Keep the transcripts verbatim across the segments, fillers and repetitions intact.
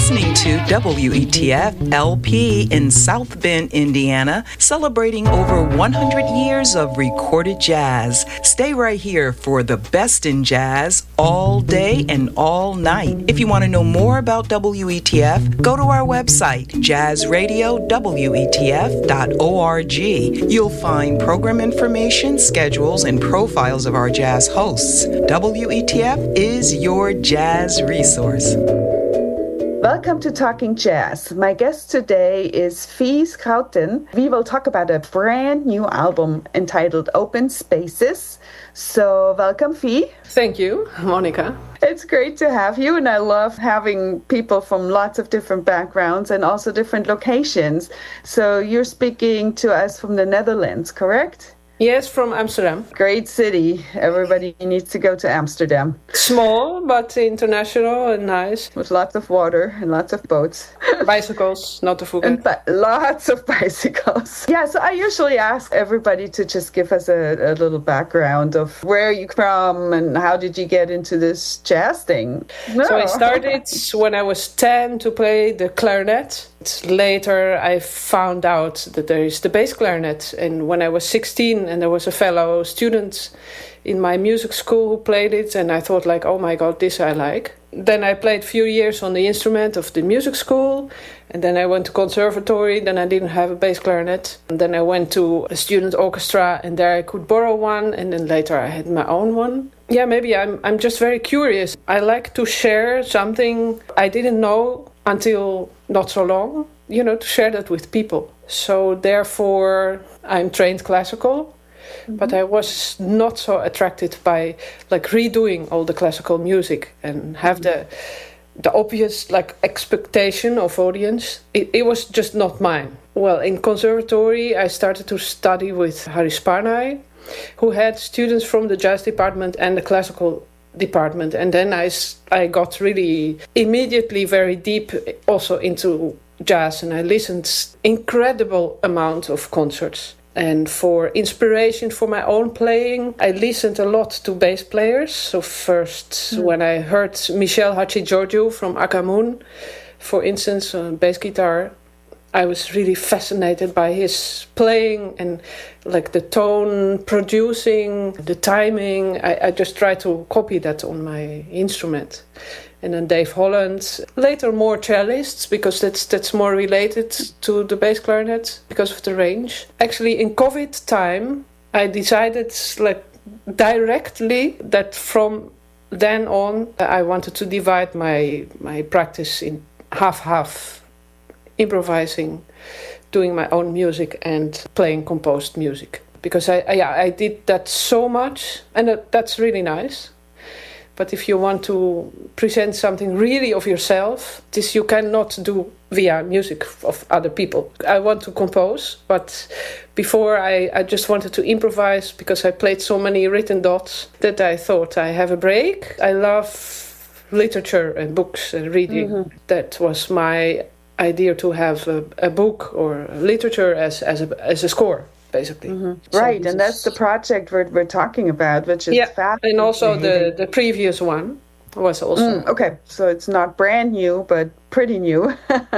listening to W E T F L P in South Bend, Indiana, celebrating over one hundred years of recorded jazz. Stay right here for the best in jazz all day and all night. If you want to know more about W E T F, go to our website, jazz radio w e t f dot org. You'll find program information, schedules, and profiles of our jazz hosts. W E T F is your jazz resource. Welcome to Talking Jazz. My guest today is Fee Schouten. We will talk about a brand new album entitled Open Spaces. So welcome, Fee. Thank you, Monica. It's great to have you, and I love having people from lots of different backgrounds and also different locations. So you're speaking to us from the Netherlands, correct? Yes, from Amsterdam. Great city. Everybody needs to go to Amsterdam. Small, but international and nice. With lots of water and lots of boats. Bicycles, not to forget. And bi- lots of bicycles. Yeah, so I usually ask everybody to just give us a, a little background of where you're from and how did you get into this jazz thing. No. So I started when I was ten to play the clarinet. Later I found out that there is the bass clarinet, and when I was sixteen and there was a fellow student in my music school who played it, and I thought like, oh my god, this I like. Then I played a few years on the instrument of the music school, and then I went to conservatory. Then I didn't have a bass clarinet, and then I went to a student orchestra, and there I could borrow one, and then later I had my own one. Yeah, maybe I'm I'm just very curious. I like to share something I didn't know until not so long, you know, to share that with people. So therefore, I'm trained classical, mm-hmm. but I was not so attracted by like redoing all the classical music and have the the obvious like expectation of audience. It, it was just not mine. Well, in conservatory, I started to study with Harry Sparnay, who had students from the jazz department and the classical department, and then I, I got really immediately very deep also into jazz, and I listened incredible amount of concerts. And for inspiration for my own playing, I listened a lot to bass players. So first, mm. when I heard Michel Hadjigeorgiou from Akamoon, for instance, on bass guitar, I was really fascinated by his playing and like the tone, producing, the timing. I, I just tried to copy that on my instrument. And then Dave Holland, later more cellists, because that's that's more related to the bass clarinet because of the range. Actually, in COVID time, I decided like directly that from then on, I wanted to divide my my practice in half-half. Improvising, doing my own music and playing composed music, because I, I yeah I did that so much, and that, that's really nice. But if you want to present something really of yourself, this you cannot do via music of other people. I want to compose, but before I, I just wanted to improvise because I played so many written dots that I thought I have a break. I love literature and books and reading. Mm-hmm. That was my idea, to have a, a book or literature as as a as a score, basically. Mm-hmm. So right, and that's the project we're we're talking about, which is yeah, fascinating. And also the the previous one was also mm, okay. So it's not brand new, but pretty new.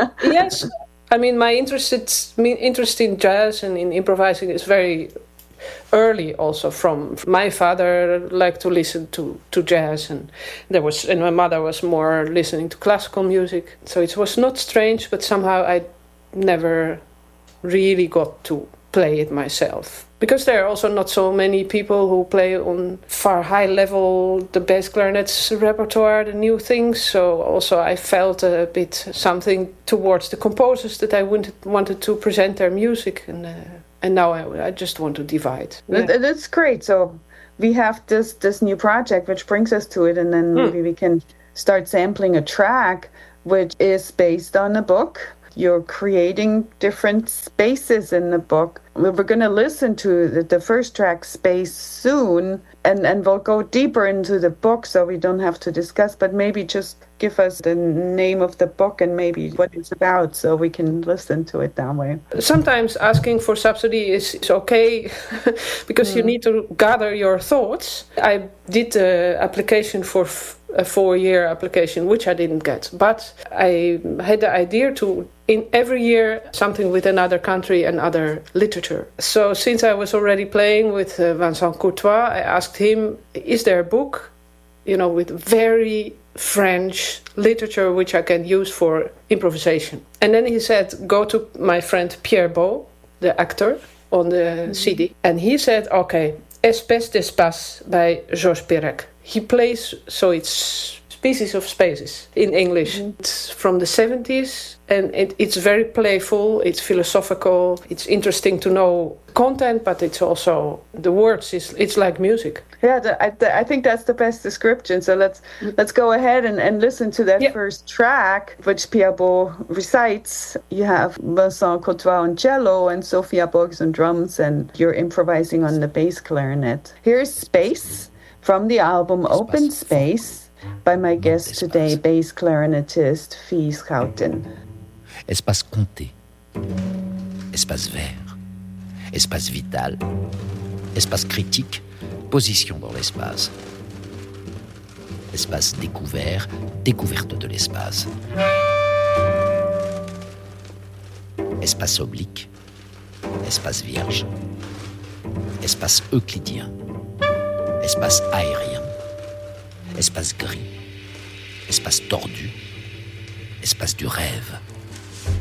Yes, I mean my interest interest in jazz and in improvising is very early. Also from my father liked to listen to, to jazz, and there was and my mother was more listening to classical music. So it was not strange, but somehow I never really got to play it myself. Because there are also not so many people who play on far high level the bass clarinet's repertoire, the new things. So also I felt a bit something towards the composers that I wanted wanted to present their music, and uh, and now I, I just want to divide. Yeah. That's great. So we have this this new project which brings us to it, and then hmm. maybe we can start sampling a track which is based on a book. You're creating different spaces in the book. We're going to listen to the, the first track, Space, soon, and, and we'll go deeper into the book so we don't have to discuss, but maybe just give us the name of the book and maybe what it's about so we can listen to it that way. Sometimes asking for subsidy is, is okay because mm. you need to gather your thoughts. I did the application for f- a four-year application, which I didn't get. But I had the idea to, in every year, something with another country and other literature. So since I was already playing with uh, Vincent Courtois, I asked him, is there a book, you know, with very French literature which I can use for improvisation? And then he said, go to my friend Pierre Beau, the actor, on the mm-hmm. C D. And he said, okay, Espèce d'espace by Georges Perec. He plays, so it's Species of Spaces in English. Mm-hmm. It's from the seventies, and it, it's very playful, it's philosophical, it's interesting to know content, but it's also, the words, is it's like music. Yeah, the, I, the, I think that's the best description. So let's let's go ahead and, and listen to that yeah. first track, which Pierre Beau recites. You have Vincent Courtois on cello and Sophia Borges on drums, and you're improvising on the bass clarinet. Here's Space from the album Open Space by my guest today, bass clarinetist Fie Schouten. Espace compté, espace vert, espace vital, espace critique, position dans l'espace. Espace découvert, découverte de l'espace. Espace oblique, espace vierge, espace euclidien, espace aérien, espace gris, espace tordu, espace du rêve.